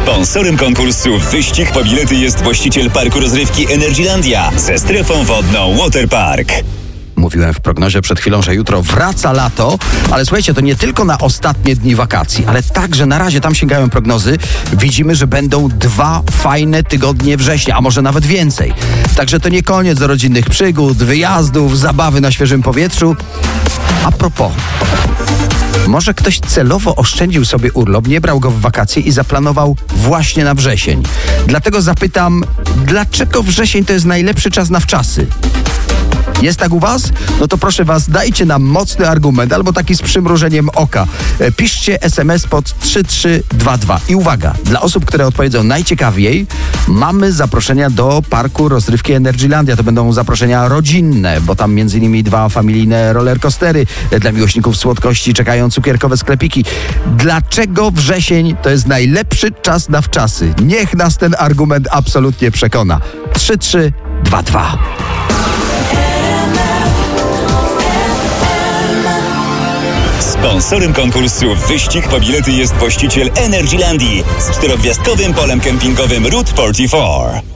Sponsorem konkursu Wyścig po bilety jest właściciel parku rozrywki Energylandia ze strefą wodną Waterpark. Mówiłem w prognozie przed chwilą, że jutro wraca lato, ale słuchajcie, to nie tylko na ostatnie dni wakacji, ale także na razie, tam sięgają prognozy, widzimy, że będą 2 fajne tygodnie września, a może nawet więcej. Także to nie koniec rodzinnych przygód, wyjazdów, zabawy na świeżym powietrzu. A propos, może ktoś celowo oszczędził sobie urlop, nie brał go w wakacje i zaplanował właśnie na wrzesień. Dlatego zapytam, dlaczego wrzesień to jest najlepszy czas na wczasy? Jest tak u was? No to proszę was, dajcie nam mocny argument albo taki z przymrużeniem oka. Piszcie SMS pod 3322. I uwaga, dla osób, które odpowiedzą najciekawiej, mamy zaproszenia do parku rozrywki Energylandia. To będą zaproszenia rodzinne, bo tam m.in. 2 familijne rollercoastery. Dla miłośników słodkości czekają cukierkowe sklepiki. Dlaczego wrzesień to jest najlepszy czas na wczasy? Niech nas ten argument absolutnie przekona. 3322. Sponsorem konkursu Wyścig po bilety jest właściciel Energylandii z 4-gwiazdkowym polem kempingowym Route 44.